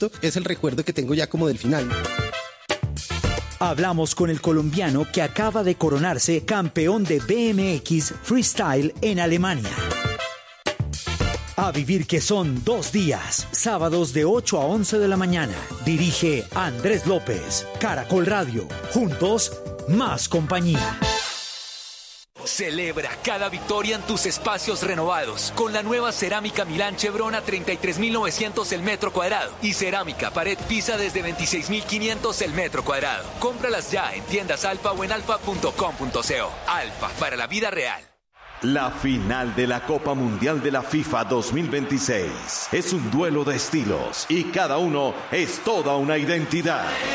esto es el recuerdo que tengo ya como del final. Hablamos con el colombiano que acaba de coronarse campeón de BMX Freestyle en Alemania. A vivir que son 2 días, sábados de 8 a 11 de la mañana. Dirige Andrés López, Caracol Radio. Juntos, más compañía. Celebra cada victoria en tus espacios renovados con la nueva cerámica Milán Chevron a 33.900 el metro cuadrado y cerámica pared Pisa desde 26.500 el metro cuadrado. Cómpralas ya en tiendas Alfa o en alfa.com.co. Alfa, para la vida real. La final de la Copa Mundial de la FIFA 2026 es un duelo de estilos y cada uno es toda una identidad.